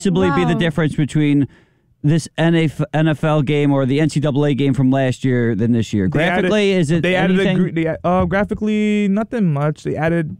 Possibly be the difference between this NFL game or the NCAA game from last year than this year. Graphically, is it anything? Graphically, nothing much. They added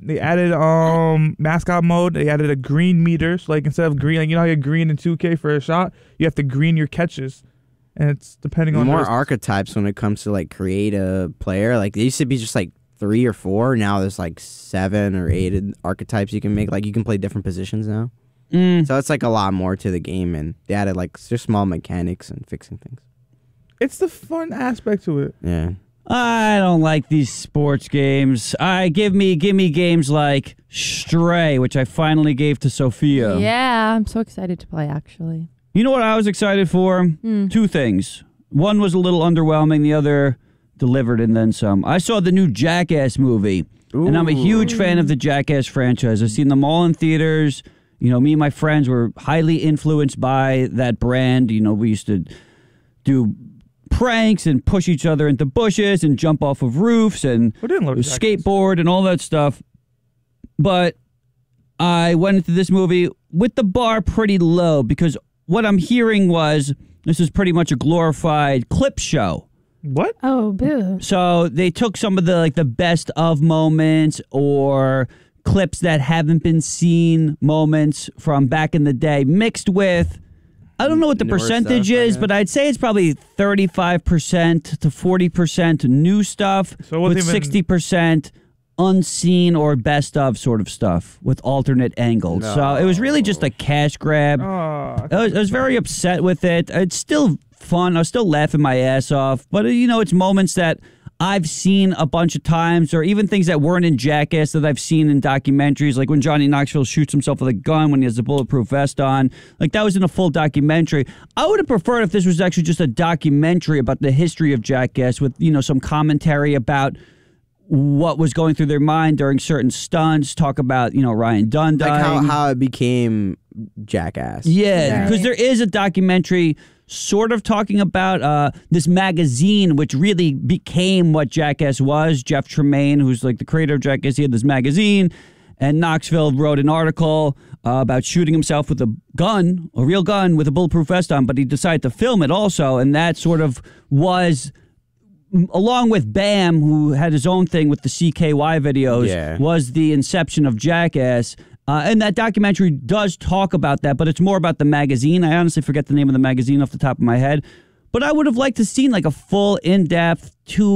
mascot mode. They added a green meter. So like instead of green, like you know how you green in 2K for a shot, you have to green your catches. And it's depending on more archetypes when it comes to like create a player. Like they used to be just like 3 or 4. Now there's like 7 or 8 archetypes you can make. Like you can play different positions now. So it's like a lot more to the game, and they added like just small mechanics and fixing things. It's the fun aspect to it. Yeah. I don't like these sports games. Give me games like Stray, which I finally gave to Sophia. Yeah, I'm so excited to play, actually. You know what I was excited for? 2 things. One was a little underwhelming. The other delivered and then some. I saw the new Jackass movie, and I'm a huge fan of the Jackass franchise. I've seen them all in theaters. You know, me and my friends were highly influenced by that brand. You know, we used to do pranks and push each other into bushes and jump off of roofs and skateboard and all that stuff. But I went into this movie with the bar pretty low because what I'm hearing was this is pretty much a glorified clip show. What? Oh, boo. So they took some of the best of moments or clips that haven't been seen moments from back in the day mixed with, I don't know what the percentage is, but I'd say it's probably 35% to 40% new stuff with 60% unseen or best of sort of stuff with alternate angles. No. So it was really just a cash grab. I was very upset with it. It's still fun. I was still laughing my ass off. But, you know, it's moments that I've seen a bunch of times, or even things that weren't in Jackass that I've seen in documentaries, like when Johnny Knoxville shoots himself with a gun when he has a bulletproof vest on. Like, that was in a full documentary. I would have preferred if this was actually just a documentary about the history of Jackass with, you know, some commentary about what was going through their mind during certain stunts, talk about, you know, Ryan Dunn dying. Like how it became Jackass. Yeah, because there is a documentary sort of talking about this magazine, which really became what Jackass was. Jeff Tremaine, who's like the creator of Jackass, he had this magazine, and Knoxville wrote an article about shooting himself with a gun, a real gun with a bulletproof vest on, but he decided to film it also, and that sort of was, along with Bam, who had his own thing with the CKY videos, was the inception of Jackass. And that documentary does talk about that, but it's more about the magazine. I honestly forget the name of the magazine off the top of my head. But I would have liked to seen like a full, in-depth,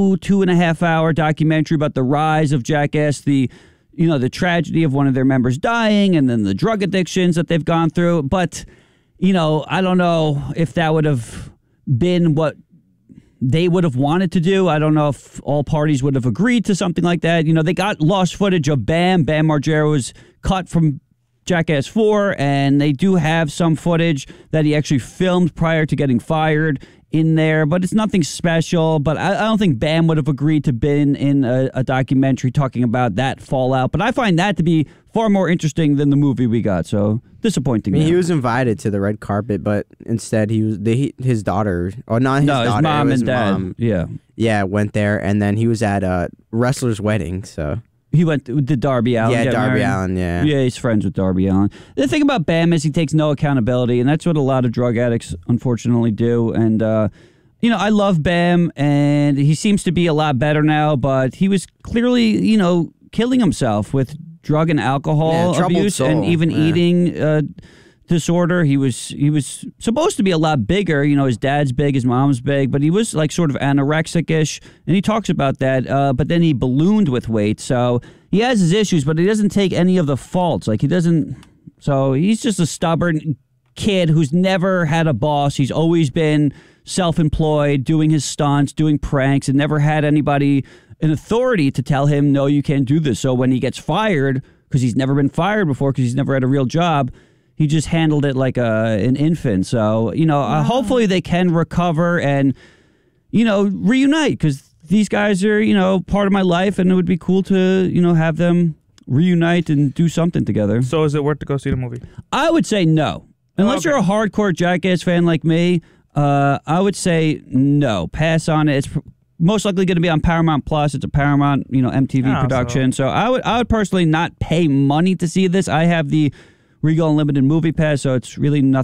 2.5 hour documentary about the rise of Jackass, the tragedy of one of their members dying, and then the drug addictions that they've gone through. But, you know, I don't know if that would have been what they would have wanted to do. I don't know if all parties would have agreed to something like that. You know, they got lost footage of Bam. Bam Margera was cut from Jackass 4, and they do have some footage that he actually filmed prior to getting fired in there, but it's nothing special. But I don't think Bam would have agreed to been in a documentary talking about that fallout. But I find that to be far more interesting than the movie we got. So disappointing. I mean, he was invited to the red carpet, but instead his daughter, or not his daughter, his mom and dad. Yeah, went there, and then he was at a wrestler's wedding. So he went to Darby Allin. Yeah, Darby Allin, Yeah, he's friends with Darby Allin. The thing about Bam is he takes no accountability, and that's what a lot of drug addicts unfortunately do. And, you know, I love Bam, and he seems to be a lot better now, but he was clearly, you know, killing himself with drug and alcohol abuse and even eating disorder. He was supposed to be a lot bigger. You know, his dad's big, his mom's big, but he was like sort of anorexic-ish, and he talks about that. But then he ballooned with weight, so he has his issues, but he doesn't take any of the faults. Like, he doesn't. So he's just a stubborn kid who's never had a boss. He's always been self-employed, doing his stunts, doing pranks, and never had anybody in authority to tell him, no, you can't do this. So when he gets fired, because he's never been fired before, because he's never had a real job, he just handled it like an infant. So, you know, hopefully they can recover and, you know, reunite, because these guys are, you know, part of my life, and it would be cool to, you know, have them reunite and do something together. So is it worth to go see the movie? I would say no. Unless you're a hardcore Jackass fan like me, I would say no. Pass on it. It's most likely going to be on Paramount Plus. It's a Paramount, you know, MTV production. So I would personally not pay money to see this. I have the Regal Unlimited Movie Pass, so it's really nothing